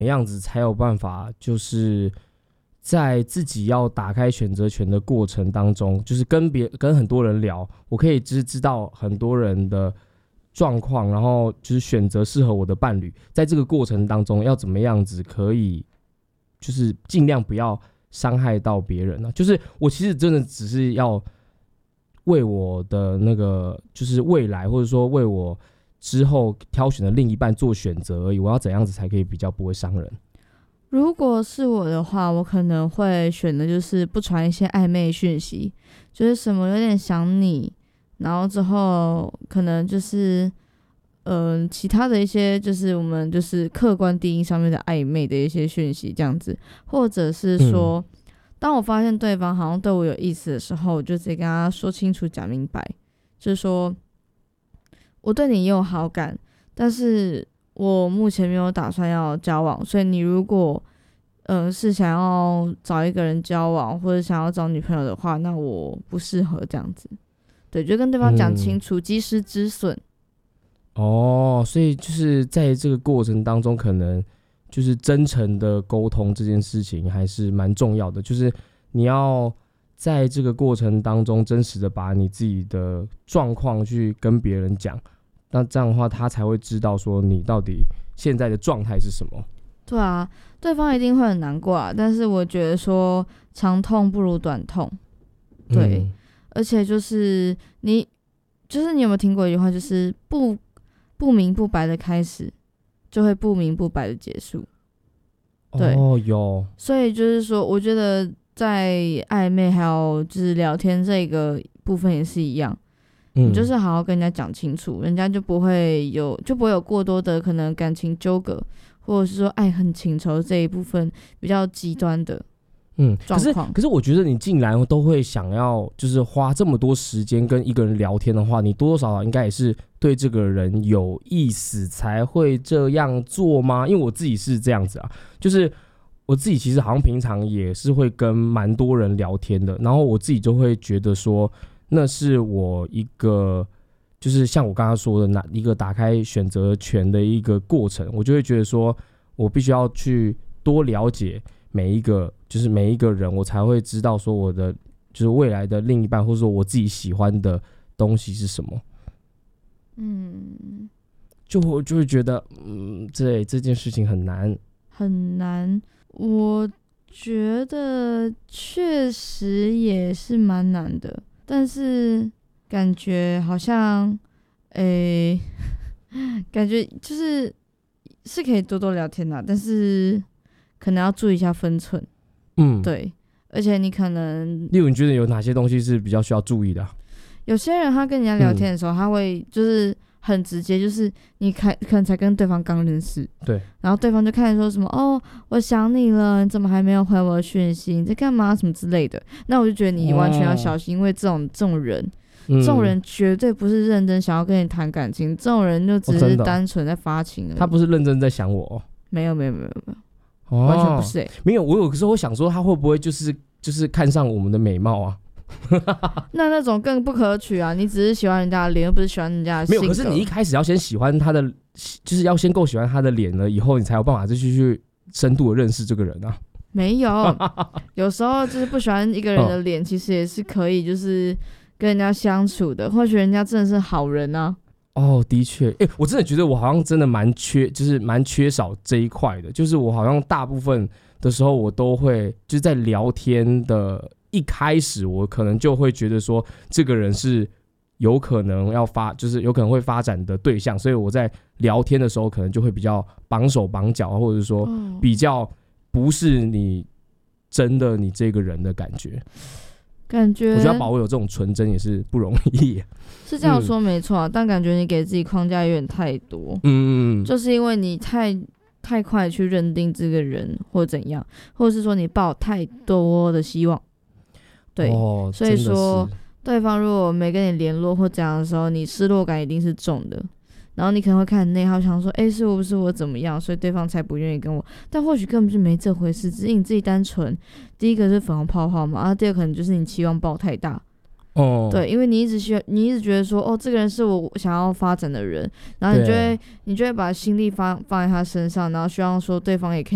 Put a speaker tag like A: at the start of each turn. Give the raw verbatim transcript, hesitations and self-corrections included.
A: 么样子才有办法，就是在自己要打开选择权的过程当中，就是跟别跟很多人聊，我可以知知道很多人的状况，然后就是选择适合我的伴侣，在这个过程当中要怎么样子可以，就是尽量不要伤害到别人呢？就是我其实真的只是要为我的那个就是未来，或者说为我之后挑选的另一半做选择而已。我要怎样子才可以比较不会伤人？
B: 如果是我的话，我可能会选的就是不传一些暧昧讯息，就是什么有点想你，然后之后可能就是嗯、呃、其他的一些就是我们就是客观定义上面的暧昧的一些讯息这样子，或者是说、嗯、当我发现对方好像对我有意思的时候，我就直接跟他说清楚讲明白，就是说我对你也有好感，但是我目前没有打算要交往，所以你如果嗯、呃、是想要找一个人交往或者想要找女朋友的话，那我不适合这样子。对，就跟对方讲清楚，及时止损。
A: 哦，所以就是在这个过程当中，可能就是真诚的沟通这件事情还是蛮重要的，就是你要在这个过程当中真实的把你自己的状况去跟别人讲，那这样的话他才会知道说你到底现在的状态是什么。
B: 对啊，对方一定会很难过啊，但是我觉得说长痛不如短痛。对、嗯、而且就是你就是你有没有听过一句话，就是不不明不白的开始就会不明不白的结束。对，
A: 哦，有。
B: 所以就是说我觉得在暧昧还有就是聊天这个部分也是一样，嗯、你就是好好跟人家讲清楚，人家就不会有就不会有过多的可能感情纠葛，或者是说爱恨情仇这一部分比较极端的
A: 嗯状况。可是可是我觉得你竟然都会想要就是花这么多时间跟一个人聊天的话，你多多少少应该也是对这个人有意思才会这样做吗？因为我自己是这样子啊，就是我自己其实好像平常也是会跟蛮多人聊天的，然后我自己就会觉得说那是我一个就是像我刚刚说的那一个打开选择权的一个过程，我就会觉得说我必须要去多了解每一个就是每一个人，我才会知道说我的就是未来的另一半，或者说我自己喜欢的东西是什么。嗯，就我就会觉得嗯这这件事情很难
B: 很难。我觉得确实也是蛮难的，但是感觉好像诶、欸、感觉就是是可以多多聊天啦，但是可能要注意一下分寸。嗯，对，而且你可能
A: 例如你觉得有哪些东西是比较需要注意的、啊、
B: 有些人他跟人家聊天的时候、嗯、他会就是很直接，就是你可能才跟对方刚认识，
A: 对，然
B: 后对方就开始说什么哦我想你了，你怎么还没有回我的讯息，你在干嘛什么之类的，那我就觉得你完全要小心、哦、因为这种这种人、嗯、这种人绝对不是认真想要跟你谈感情，这种人就只是单纯在发情而已、哦、
A: 他不是认真在想我、哦、
B: 没有没有没有没有、哦、完全不是、欸、
A: 没有，我有时候想说他会不会就是就是看上我们的美貌啊
B: 那那种更不可取啊！你只是喜欢人家的脸，又不是喜欢人家的性格。
A: 没有，可是你一开始要先喜欢他的，就是要先够喜欢他的脸了，以后你才有办法再去去深度的认识这个人啊。
B: 没有，有时候就是不喜欢一个人的脸、哦，其实也是可以，就是跟人家相处的。或许人家真的是好人啊。
A: 哦，的确，哎、欸，我真的觉得我好像真的蛮缺，就是蛮缺少这一块的。就是我好像大部分的时候，我都会就是在聊天的。一开始我可能就会觉得说这个人是有可能要发就是有可能会发展的对象，所以我在聊天的时候可能就会比较绑手绑脚，或者说比较不是你真的你这个人的感觉
B: 感觉
A: 我觉得要保有这种纯真也是不容易
B: 是这样说没错、啊嗯、但感觉你给自己框架有点太多，嗯，就是因为你太太快去认定这个人或怎样，或者是说你抱太多的希望，对、哦，所以说对方如果没跟你联络或这样的时候，你失落感一定是重的，然后你可能会开始内耗，想说哎、欸，是我不是我怎么样，所以对方才不愿意跟我，但或许根本就没这回事，只是你自己单纯，第一个是粉红泡泡嘛，啊，第二个可能就是你期望抱太大，哦，对，因为你一直需要，你一直觉得说哦，这个人是我想要发展的人，然后你就会你就会把心力放放在他身上，然后希望说对方也可以